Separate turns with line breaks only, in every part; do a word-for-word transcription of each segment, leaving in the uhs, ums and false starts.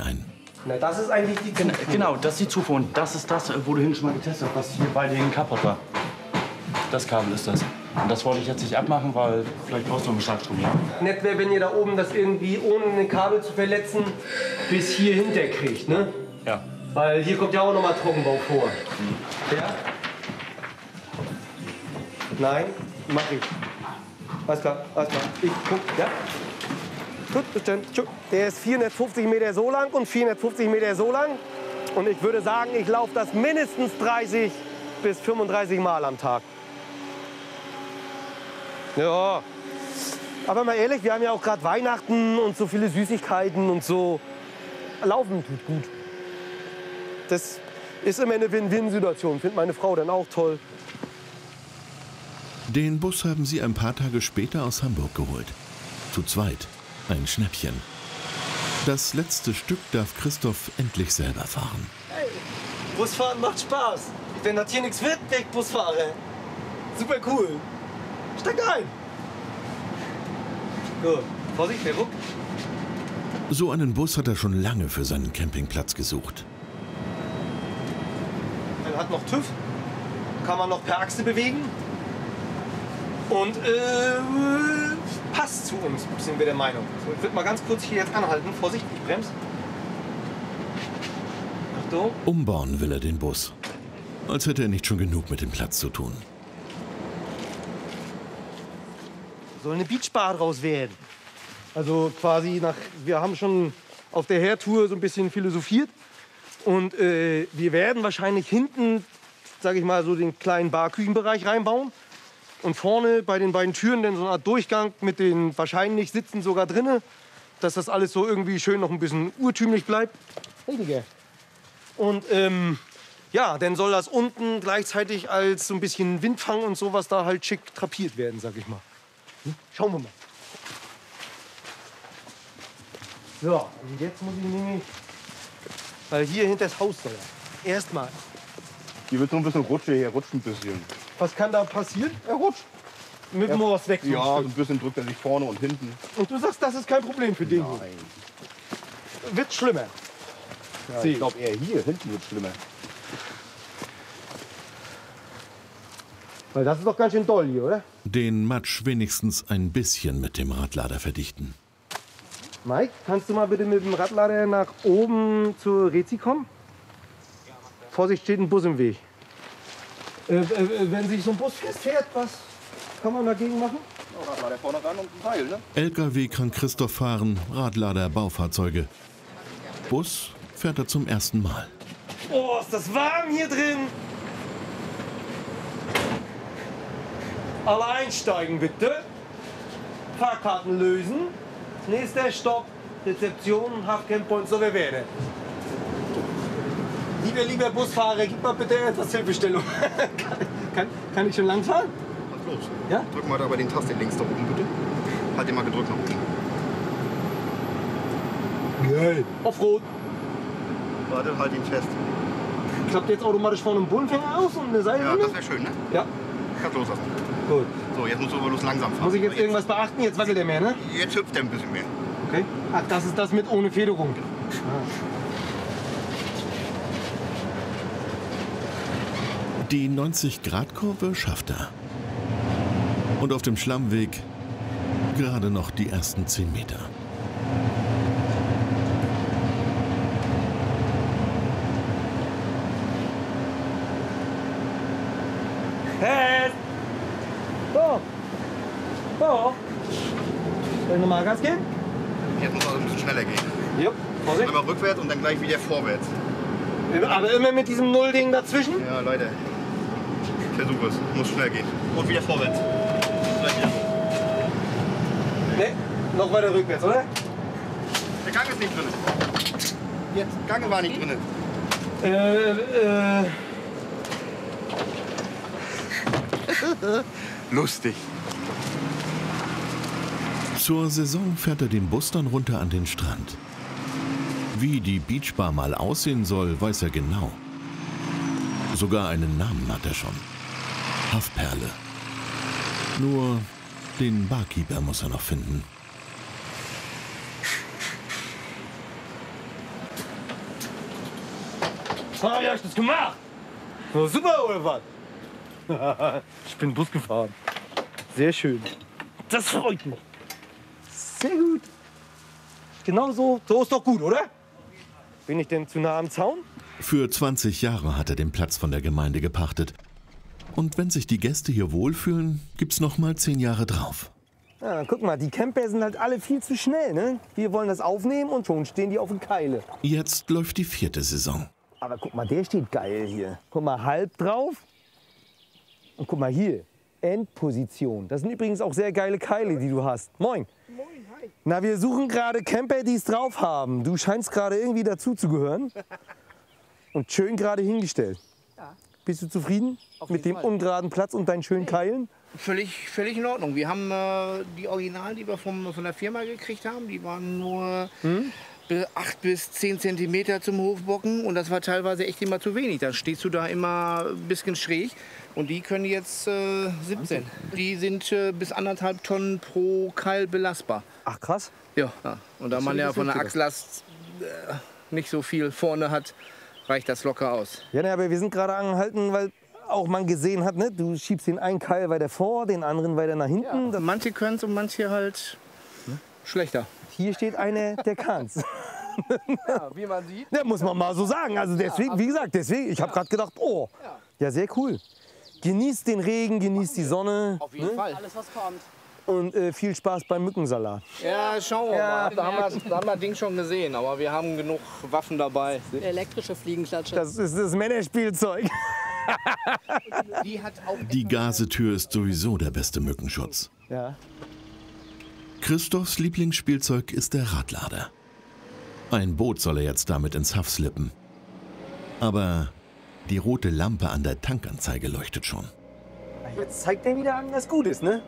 sich ein.
Na, das ist eigentlich die
Gen
Zufuhr.
Genau, das ist die Zufuhr. Und das ist das, wo du hinten schon mal getestet hast, was hier bei den kaputt war. Das Kabel ist das. Und das wollte ich jetzt nicht abmachen, weil vielleicht brauchst du einen Beschlagstrom.
Nett wäre, wenn ihr da oben das irgendwie, ohne ein Kabel zu verletzen, bis hier hinter kriegt, ne?
Ja.
Weil hier kommt ja auch noch mal Trockenbau vor. Mhm. Ja? Nein, mach ich. Alles klar, alles klar. Ich guck, ja? Gut, bis dann. Tschüss. Der ist vierhundertfünfzig Meter so lang und vierhundertfünfzig Meter so lang. Und ich würde sagen, ich laufe das mindestens dreißig bis fünfunddreißig Mal am Tag. Ja. Aber mal ehrlich, wir haben ja auch gerade Weihnachten und so viele Süßigkeiten und so. Laufen tut gut. Das ist immer eine Win-Win-Situation. Findet meine Frau dann auch toll.
Den Bus haben sie ein paar Tage später aus Hamburg geholt. Zu zweit. Ein Schnäppchen. Das letzte Stück darf Christoph endlich selber fahren.
Hey, Busfahren macht Spaß. Wenn das hier nichts wird, weg Busfahrer. Super cool. Steig ein. Gut. Vorsicht, der ruckt.
So einen Bus hat er schon lange für seinen Campingplatz gesucht.
Er hat noch TÜV. Kann man noch per Achse bewegen. Und äh, passt zu uns, sind wir der Meinung. So, ich würde mal ganz kurz hier jetzt anhalten. Vorsicht, ich bremse. Achtung.
Umbauen will er den Bus. Als hätte er nicht schon genug mit dem Platz zu tun.
Soll eine Beachbar draus werden. Also quasi nach, wir haben schon auf der Hertour so ein bisschen philosophiert. Und äh, wir werden wahrscheinlich hinten, sage ich mal, so den kleinen Bar-Küchenbereich reinbauen. Und vorne bei den beiden Türen dann so eine Art Durchgang mit den wahrscheinlich Sitzen sogar drinne, dass das alles so irgendwie schön noch ein bisschen urtümlich bleibt. Hey, Digga. Und ähm, ja, dann soll das unten gleichzeitig als so ein bisschen Windfang und sowas da halt schick drapiert werden, sag ich mal. Hm? Schauen wir mal. So, und jetzt muss ich nämlich, weil hier hinter das Haus soll er. Erstmal.
Hier wird so ein bisschen rutschig, hier rutscht ein bisschen.
Was kann da passieren?
Er rutscht.
Mit dem Moos weg.
Ja, so ein bisschen drückt er sich vorne und hinten.
Und du sagst, das ist kein Problem für den hier.
Nein.
Wird schlimmer.
Ja, ich glaube eher hier, hinten wird schlimmer.
Weil das ist doch ganz schön doll hier, oder?
Den Matsch wenigstens ein bisschen mit dem Radlader verdichten.
Mike, kannst du mal bitte mit dem Radlader nach oben zur Rezi kommen? Vorsicht, steht ein Bus im Weg. Äh, äh, wenn sich so ein Bus festfährt, was kann man dagegen machen?
Ja, Radlader vorne ran und ein Teil, ne?
L K W kann Christoph fahren, Radlader Baufahrzeuge. Bus fährt er zum ersten Mal.
Oh, ist das warm hier drin! Alle einsteigen bitte. Fahrkarten lösen. Nächster Stopp, Rezeption, Haftcamp Point Soverbere. Lieber, lieber Busfahrer, gib mal bitte etwas Hilfestellung. kann, kann, kann ich schon lang fahren?
Was los?
Ja?
Drück mal da bei den Taste links da oben, bitte. Halt den mal gedrückt nach oben.
Geil. Auf Rot.
Warte, halt ihn fest.
Klappt jetzt automatisch vorne ein Bullenfänger aus und eine Seile?
Ja, das wäre schön, ne?
Ja.
Kannst loslassen.
Gut.
So, jetzt musst du aber bloß langsam fahren.
Muss ich jetzt irgendwas beachten? Jetzt wackelt er mehr, ne?
Jetzt hüpft er ein bisschen mehr.
Okay. Ach, das ist das mit ohne Federung.
Die neunzig-Grad-Kurve schafft er. Und auf dem Schlammweg gerade noch die ersten zehn Meter.
Hey! So. So. Soll ich nochmal Gas geben?
Jetzt muss er ein bisschen schneller gehen.
Ja. Vorsicht.
Einmal rückwärts und dann gleich wieder vorwärts.
Aber immer mit diesem Nullding dazwischen?
Ja, Leute. Versuch es. Muss schnell gehen. Und wieder vorwärts. Gleich wieder.
Ne, noch weiter rückwärts, oder?
Der Gang ist nicht drin. Jetzt, Gang war nicht drin.
Äh, äh.
Lustig.
Zur Saison fährt er den Bus dann runter an den Strand. Wie die Beachbar mal aussehen soll, weiß er genau. Sogar einen Namen hat er schon. Haftperle. Nur den Barkeeper muss er noch finden.
Ah, wie hab ich das gemacht? Oh, super, oder was? Ich bin Bus gefahren. Sehr schön. Das freut mich. Sehr gut. Genau so. So ist doch gut, oder? Bin ich denn zu nah am Zaun?
Für zwanzig Jahre hat er den Platz von der Gemeinde gepachtet. Und wenn sich die Gäste hier wohlfühlen, gibt's noch mal zehn Jahre drauf.
Ja, guck mal, die Camper sind halt alle viel zu schnell, ne? Wir wollen das aufnehmen und schon stehen die auf den Keile.
Jetzt läuft die vierte Saison.
Aber guck mal, der steht geil hier. Guck mal, halb drauf. Und guck mal hier, Endposition. Das sind übrigens auch sehr geile Keile, die du hast. Moin.
Moin, hi.
Na, wir suchen gerade Camper, die es drauf haben. Du scheinst gerade irgendwie dazu zu gehören. Und schön gerade hingestellt.
Ja.
Bist du zufrieden mit dem
Fall.
ungeraden Platz und deinen schönen Keilen?
Völlig, völlig in Ordnung. Wir haben äh, die Originalen, die wir vom, von der Firma gekriegt haben, die waren nur
Hm?
acht bis zehn Zentimeter zum Hochbocken und das war teilweise echt immer zu wenig. Da stehst du da immer ein bisschen schräg und die können jetzt äh, siebzehn. Die sind äh, bis anderthalb Tonnen pro Keil belastbar.
Ach krass.
Ja, ja. Und da man ja von der Achslast äh, nicht so viel vorne hat, reicht das locker aus.
Ja, ne, aber wir sind gerade angehalten, weil auch man gesehen hat, ne? Du schiebst den einen Keil weiter vor, den anderen weiter nach hinten. Das,
Manche können es und manche halt schlechter.
hier steht einer, der kann's.
Ja, wie man sieht.
Ja, muss man mal so sagen. Also deswegen, wie gesagt, deswegen, ich habe gerade gedacht, oh, ja, sehr cool. Genießt den Regen, genießt die Sonne.
Auf jeden Fall.
Alles, was kommt.
Und äh, viel Spaß beim Mückensalat.
Ja, schauen wir
Ja.
mal. Da haben wir, da haben wir das Ding schon gesehen, aber wir haben genug Waffen dabei.
Elektrische Fliegenklatsche.
Das ist das Männerspielzeug.
Die hat auch
Die Gasetür ist sowieso der beste Mückenschutz.
Ja.
Christophs Lieblingsspielzeug ist der Radlader. Ein Boot soll er jetzt damit ins Haff slippen. Aber die rote Lampe an der Tankanzeige leuchtet schon.
Jetzt zeigt er wieder an, dass gut ist, ne?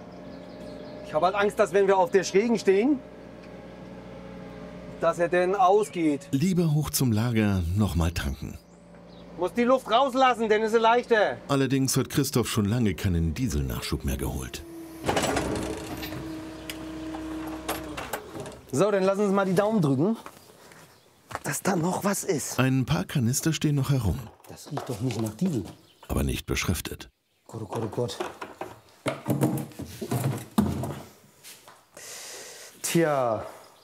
Ich habe halt Angst, dass wenn wir auf der Schrägen stehen, dass er denn ausgeht.
Lieber hoch zum Lager nochmal tanken.
Muss die Luft rauslassen, dann ist sie leichter.
Allerdings hat Christoph schon lange keinen Dieselnachschub mehr geholt.
So, dann lassen Sie uns mal die Daumen drücken, dass da noch was ist.
Ein paar Kanister stehen noch herum,
Das riecht doch nicht nach Diesel.
aber nicht beschriftet.
Gott, oh Gott, oh Gott. Tja.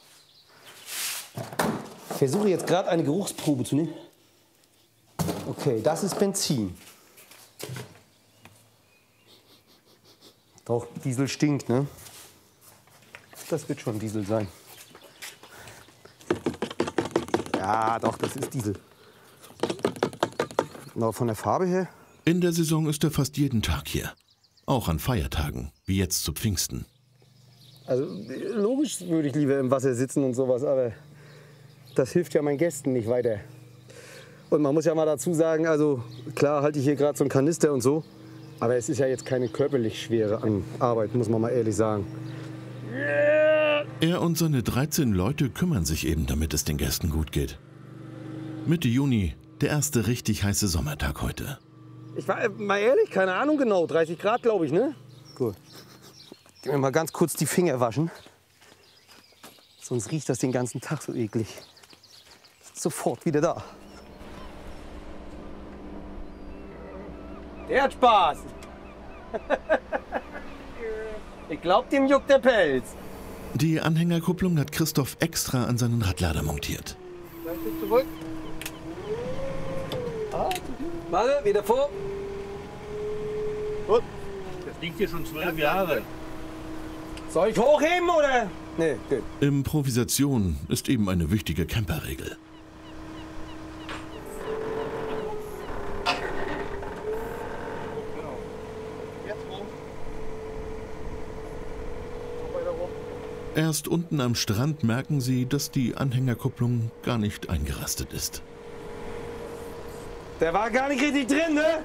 Ich versuche jetzt gerade eine Geruchsprobe zu nehmen. Okay, das ist Benzin. Doch, Diesel stinkt, ne? Das wird schon Diesel sein. Ja, doch, das ist Diesel. Aber von der Farbe her?
In der Saison ist er fast jeden Tag hier. Auch an Feiertagen, wie jetzt zu Pfingsten.
Also logisch würde ich lieber im Wasser sitzen und sowas, aber das hilft ja meinen Gästen nicht weiter. Und man muss ja mal dazu sagen, also klar halte ich hier gerade so einen Kanister und so, aber es ist ja jetzt keine körperlich schwere An- Arbeit, muss man mal ehrlich sagen.
Er und seine dreizehn Leute kümmern sich eben, damit es den Gästen gut geht. Mitte Juni, der erste richtig heiße Sommertag heute.
Ich war äh, mal ehrlich, keine Ahnung genau, dreißig Grad glaube ich, ne? Gut. Gib mir mal ganz kurz die Finger waschen. Sonst riecht das den ganzen Tag so eklig. Sofort wieder da. Der hat Spaß. Ich glaub, dem juckt der Pelz.
Die Anhängerkupplung hat Christoph extra an seinen Radlader montiert.
zurück.
Warte, wieder vor.
Das liegt hier schon zwölf Jahre.
Soll ich hochheben oder? Nee, gut.
Improvisation ist eben eine wichtige Camperregel. Erst unten am Strand merken sie, dass die Anhängerkupplung gar nicht eingerastet ist.
Der war gar nicht richtig drin, ne?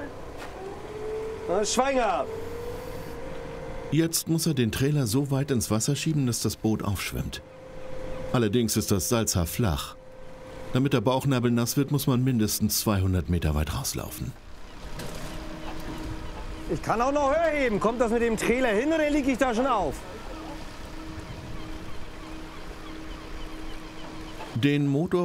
Na, Schwein gehabt.
Jetzt muss er den Trailer so weit ins Wasser schieben, dass das Boot aufschwimmt. Allerdings ist das Salzhaff flach. Damit der Bauchnabel nass wird, muss man mindestens zweihundert Meter weit rauslaufen.
Ich kann auch noch höher heben. Kommt das mit dem Trailer hin oder liege ich da schon auf?
Den Motor